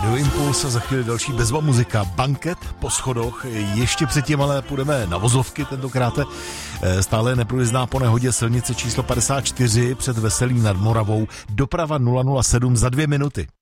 Radio Impuls a za chvíli další bezva muzika. Banket po schodoch. Ještě předtím ale půjdeme na vozovky tentokrát. Stále neprůjezdná po nehodě silnice číslo 54 před Veselým nad Moravou. Doprava 007 za 2 minuty.